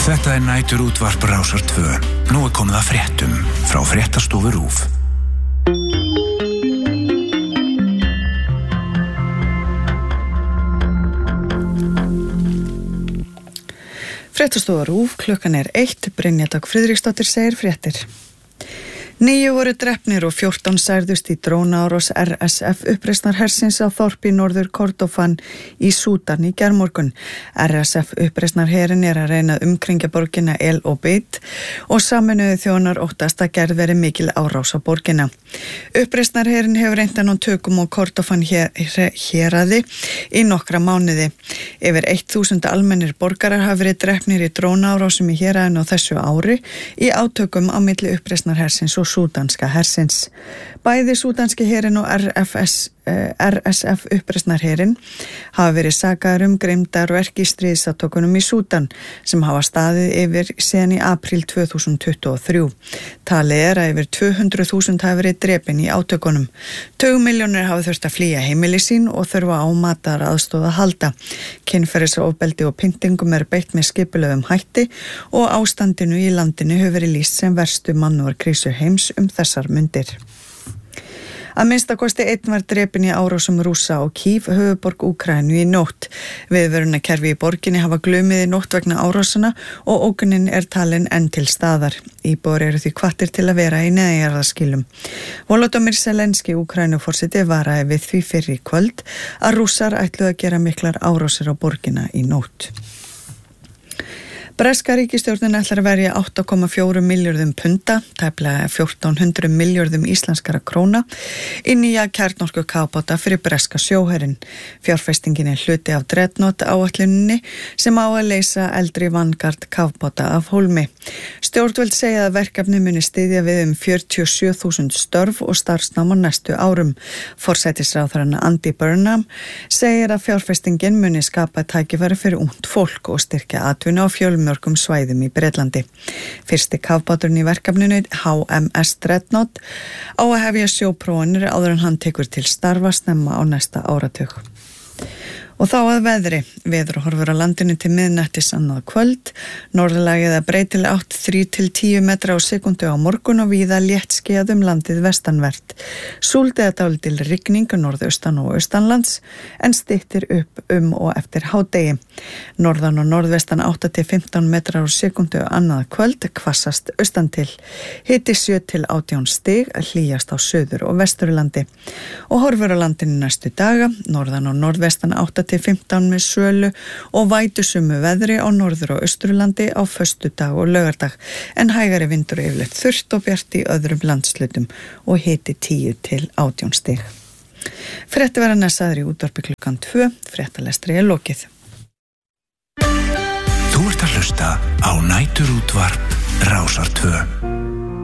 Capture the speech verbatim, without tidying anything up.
Þetta er nætur útvarp Rásar tvö. Nú er komið að fréttum frá fréttastofu RÚV. Fréttastofa RÚV, klukkan er eitt, Brynja Dögg Friðriksdóttir segir fréttir. Níu voru drepnir og fjórtán særðust í drónaárás R S F uppreisnarhersins á þorpi Norður Kordofan í Súdan í gærmorgun. R S F uppreisnarherin er að reyna að umkringja borgina El Obeid og Sameinuðu þjóðirnar óttast að gerð veri mikil árás á borgina. Uppreisnarherin hefur reynt að ná tökum á Kordofan héraði í nokkra mánuði. Yfir þúsund almennir borgarar hafa verið drepnir í drónaárásum í héraðinu á þessu ári í átökum á milli uppreisnarhersins og súdanska hersins. Bæði súdanski herin og R F S, eh, R S F uppreisnarherin hafa verið sakaðir um grimmdarverk í stríðsátökunum í Súdan sem hafa staðið yfir síðan í apríl tvö þúsund tuttugu og þrjú. Talið er að yfir tvö hundruð þúsund hafa verið drepin í átökunum. Tugmilljónir hafa þurft að flýja heimili sín og þurfa á mataraðstoð að halda. Kynferðisofbeldi og pyntingum er beitt með skipulögðum hætti og ástandinu í landinu hefur verið lýst sem verstu mannúðarkrísu heims um þessar mundir. Að minnsta kosti einn var drepinn í árásum Rússa og Kív, höfuðborg Úkraínu í nótt. Viðvörunarkerfi í borginni hafa glumið í nótt vegna árásana og ógnin er talin enn til staðar. Íbúar eru því hvattir til að vera í neðanjarðarskýlum. Volodymyr Zelenský, Úkraínuforseti, varaði við því fyrr í kvöld að Rússar ætluðu að gera miklar árásir á borgina í nótt. Breska ríkisstjórnin ætlar að verja átta komma fjórum milljörðum punda, tæplega fjórtán hundruð milljörðum íslenskara króna, í nýja kjarnorku kafbáta fyrir breska sjóherinn. Fjárfestingin er hluti af Dreadnought áætluninni sem á að leysa eldri Vanguard kafbáta af hólmi. Stjórnvöld segja að verkefni muni styðja við um fjörutíu og sjö þúsund störf og starfsnám á næstu árum. Forsætisráðherrann Andy Burnham segir að fjárfestingin muni skapa tækifæri fyrir ungt fólk og styrkja atvinnu á fjölmörgum svæðum í Bretlandi. Fyrsti kafbáturinn í verkefninu, H M S Dreadnought, á að hefja sjóprófanir áður en hann tekur til starfa snemma á næsta áratug. Og þá að veðri. Veður horfur á landinu til miðnættis annað kvöld. Norðlægið að breytilega átt þrír til tíu metra á sekundu á morgun og víða léttskýjað um landið vestanvert. Súld eða dálítil rigning norðaustan og austanlands en styttir upp um og eftir hádegi. Norðan og norðvestan átta til fimmtán metrar á sekundu annað kvöld, hvassast austan til. Hiti sjö til átján stig, hlýjast á suður og vesturlandi. Og horfur á landinu næstu daga. Norðan og norðvestan átta til fimmtán með sölu og vætusumu veðri á norður og austurlandi á föstudag og laugardag en hægari vindur yfirleitt þurrt og bjart í öðrum landslutum og hiti tíu til átján stig. Frétti verða næsaður í útvarpi klukkan tvö, fréttalestri er lokið. Þú ert að hlusta á næturútvarp Rásar tvö.